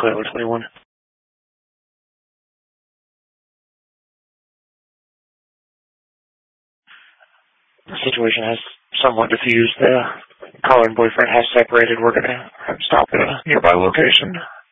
clearly 21. The situation has somewhat diffused. The caller and boyfriend has separated. We're going to stop at a nearby location.